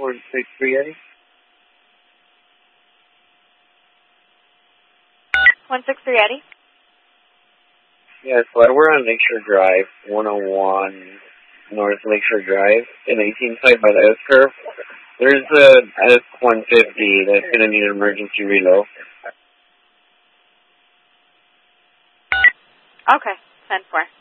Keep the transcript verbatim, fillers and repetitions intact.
one six three Eddie. one six three Eddie? Yes, well, we're on Lakeshore Drive, one oh one North Lakeshore Drive, in eighteen site by the S-curve. There's a S one fifty that's going to need an emergency reload. Okay, ten four.